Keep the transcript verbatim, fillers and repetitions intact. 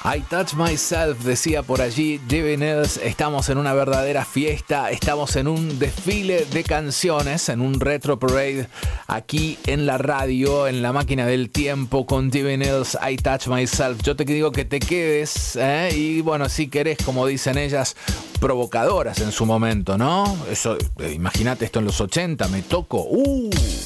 I Touch Myself, decía por allí Divi Nils. Estamos en una verdadera fiesta, estamos en un desfile de canciones, en un retro parade aquí en la radio, en la máquina del tiempo con Divi Nils, I Touch Myself. Yo te digo que te quedes, ¿eh? Y bueno, si querés, como dicen ellas, provocadoras en su momento, ¿no? Eso, eh, imagínate esto en los ochenta, me toco. ¡Uh!